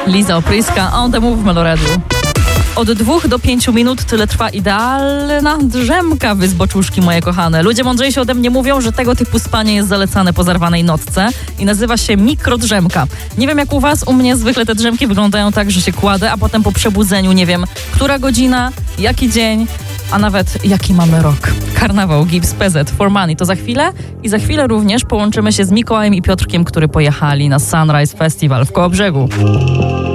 Liza Opryska, On the Move w Meloradiu. Od 2 do 5 minut tyle trwa idealna drzemka, wy zboczuszki moje kochane. Ludzie mądrzejsi ode mnie mówią, że tego typu spanie jest zalecane po zarwanej nocce i nazywa się mikrodrzemka. Nie wiem jak u was, u mnie zwykle te drzemki wyglądają tak, że się kładę, a potem po przebudzeniu nie wiem, która godzina, jaki dzień, a nawet jaki mamy rok. Karnawał, Gibbs, PZ, For Money to za chwilę i za chwilę również połączymy się z Mikołajem i Piotrkiem, którzy pojechali na Sunrise Festival w Kołobrzegu.